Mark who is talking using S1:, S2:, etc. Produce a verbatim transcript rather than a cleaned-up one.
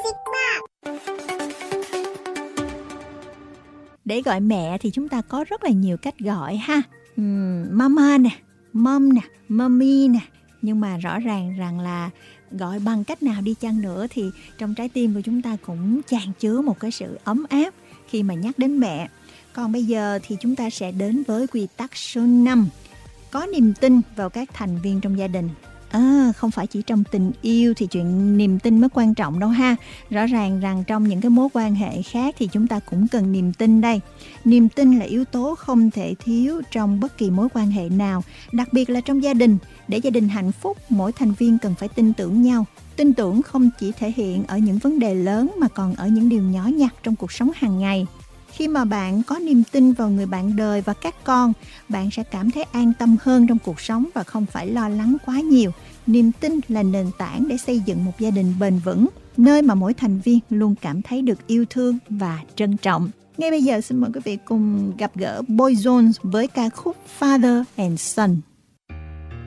S1: Để gọi mẹ thì chúng ta có rất là nhiều cách gọi ha. Uhm, mama nè, mom nè, mommy nè. Nhưng mà rõ ràng rằng là gọi bằng cách nào đi chăng nữa thì trong trái tim của chúng ta cũng chan chứa một cái sự ấm áp khi mà nhắc đến mẹ. Còn bây giờ thì chúng ta sẽ đến với quy tắc số năm. Có niềm tin vào các thành viên trong gia đình. À, không phải chỉ trong tình yêu thì chuyện niềm tin mới quan trọng đâu ha. Rõ ràng rằng trong những cái mối quan hệ khác thì chúng ta cũng cần niềm tin đây. Niềm tin là yếu tố không thể thiếu trong bất kỳ mối quan hệ nào, đặc biệt là trong gia đình. Để gia đình hạnh phúc, mỗi thành viên cần phải tin tưởng nhau. Tin tưởng không chỉ thể hiện ở những vấn đề lớn mà còn ở những điều nhỏ nhặt trong cuộc sống hàng ngày. Khi mà bạn có niềm tin vào người bạn đời và các con, bạn sẽ cảm thấy an tâm hơn trong cuộc sống và không phải lo lắng quá nhiều. Niềm tin là nền tảng để xây dựng một gia đình bền vững, nơi mà mỗi thành viên luôn cảm thấy được yêu thương và trân trọng. Ngay bây giờ xin mời quý vị cùng gặp gỡ Boyzone với ca khúc Father and Son.